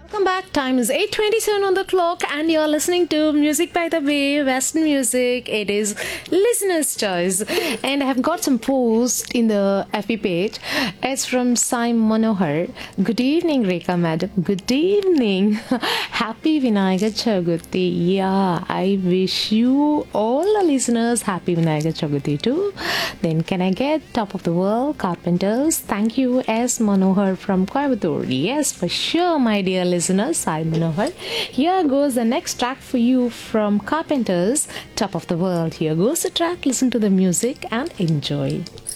Welcome back. Time is 8:27 on the clock, and you're listening to Music by the Bay, Western Music. It is listener's choice, and I have got some post in the FB page. It's from Sai Manohar. Good evening, Rekha madam. Good evening. Happy Vinayaga Chaguthi. Yeah, I wish you all the listeners happy Vinayaga Chaguthi too. Then can I get Top of the World Carpenters? Thank you, S Manohar from Coimbatore. Yes, for sure, my dear listeners, Sai Manohar. Here goes the next track for you from Carpenters, Top of the World. Here goes the track. Listen to the music and enjoy.